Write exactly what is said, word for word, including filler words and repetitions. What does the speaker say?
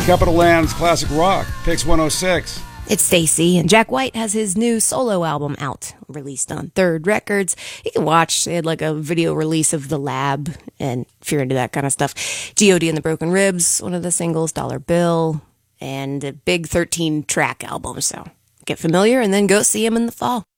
Capital Land's Classic Rock, Picks one oh six. It's Stacy, and Jack White has his new solo album out, released on Third Records. You can watch, they had like a video release of The Lab, and if you're into that kind of stuff, G O D and the Broken Ribs, one of the singles, Dollar Bill, and a big thirteen track album, so get familiar and then go see him in the fall.